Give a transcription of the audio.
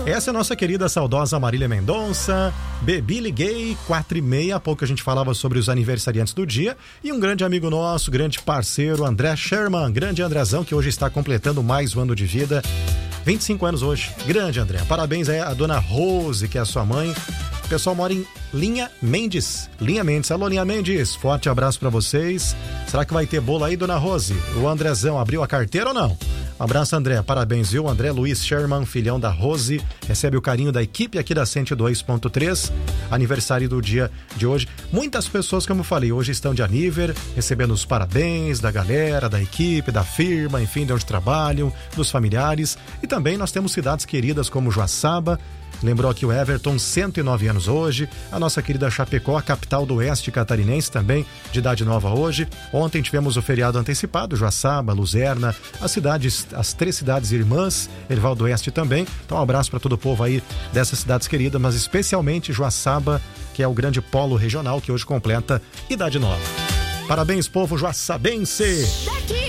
Essa é a nossa querida saudosa Marília Mendonça. Bebi, liguei, 4h30. Há pouco a gente falava sobre os aniversariantes do dia. E um grande amigo nosso, grande parceiro, André Sherman. Grande Andrezão, que hoje está completando mais um ano de vida. 25 anos hoje. Grande André. Parabéns aí à dona Rose, que é a sua mãe. O pessoal mora em Linha Mendes. Linha Mendes. Alô, Linha Mendes. Forte abraço pra vocês. Será que vai ter bolo aí, dona Rose? O Andrezão abriu a carteira ou não? Um abraço, André. Parabéns, viu? André Luiz Sherman, filhão da Rose, recebe o carinho da equipe aqui da 102.3. Aniversário do dia de hoje. Muitas pessoas, como eu falei, hoje estão de aniversário, recebendo os parabéns da galera, da equipe, da firma, enfim, de onde trabalham, dos familiares. E também nós temos cidades queridas como Joaçaba. Lembrou aqui o Everton, 109 anos hoje. A nossa querida Chapecó, a capital do oeste catarinense, também de idade nova hoje. Ontem tivemos o feriado antecipado, Joaçaba, Luzerna, as 3 cidades irmãs, Erval do Oeste também. Então um abraço para todo o povo aí dessas cidades queridas, mas especialmente Joaçaba, que é o grande polo regional que hoje completa idade nova. Parabéns, povo joaçabense!